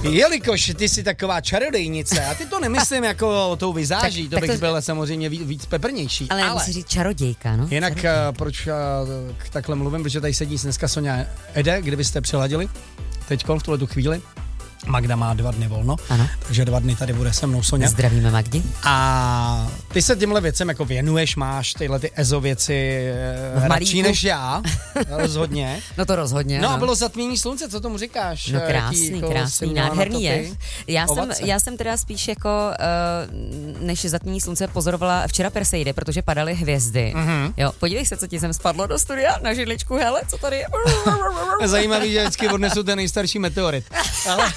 Jelikož ty jsi taková čarodejnice, a ty to nemyslím jako tou vizáží, to bych byl samozřejmě víc peprnější. Ale musí říct čarodějka, no? Jinak proč takhle mluvím, protože tady sedí dneska Soňa Ede, kdybyste přiladili teďkon v tuhletu chvíli. Magda má 2 dny volno, ano. Takže 2 dny tady bude se mnou Soňa. Zdravíme Magdi. A ty se těmhle věcem jako věnuješ, máš tyhle ty EZO věci radši než já, rozhodně. No to rozhodně. No a bylo zatmění slunce, co tomu říkáš? No krásný, nádherný je. Já jsem teda spíš jako, než zatmění slunce pozorovala včera Perseidy, protože padaly hvězdy. Mm-hmm. Jo, podívej se, co ti sem spadlo do studia na židličku, hele, co tady je? Zajímavý, že vždycky odnesu ten nejstarší meteorit. Ale...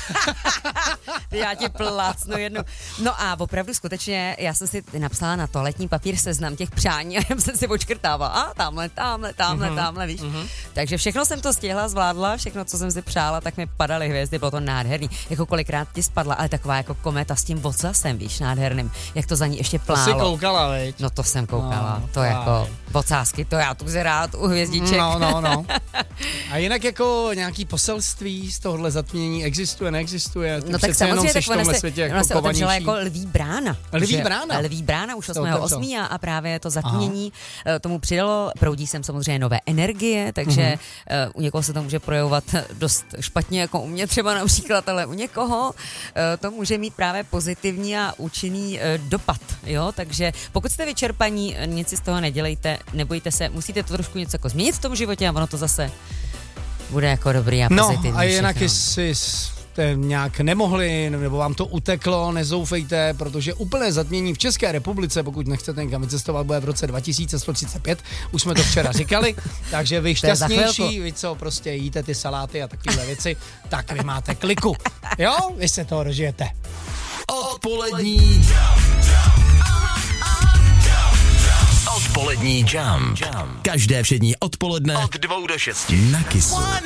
Já ti plácnu jednu. No a opravdu skutečně, já jsem si napsala na toaletní papír seznam těch přání a já jsem si očkrtávala. A tamhle, víš. Mm-hmm. Takže všechno jsem to stihla, zvládla, všechno, co jsem si přála, tak mi padaly hvězdy, bylo to nádherný. Jako kolikrát ti spadla, ale taková jako kometa s tím vocasem, víš, nádherným. Jak to za ní ještě plálo. To jsi koukala, veď? No to jsem koukala, to jako vocásky, to já tu rád u hvězdiček. No. A jinak jako nějaký poselství z tohohle zatmění existuje, neexistuje? No tak samozřejmě, tak ona se otevřela jako lví brána. Lví brána už 8.8. a právě to zatmění tomu přidalo, proudí sem samozřejmě nové energie, takže u někoho se to může projevovat dost špatně, jako u mě třeba například, ale u někoho to může mít právě pozitivní a účinný dopad, jo, takže pokud jste vyčerpaní, nic si z toho nedělejte, nebojte se, musíte to trošku něco jako změnit v tom životě a ono to zase bude jako dobrý a pozitivní. No a jinak jestli nějak nemohli, nebo vám to uteklo, nezoufejte, protože úplné zatmění v České republice, pokud nechcete někam vycestovat, bude v roce 2135, už jsme to včera říkali, takže vy šťastnější, vy co prostě jíte ty saláty a takové věci, tak vy máte kliku. Jo, vy se toho dožijete. Odpolední jam. Každé všední odpoledne od 2 do 6 na Kissu.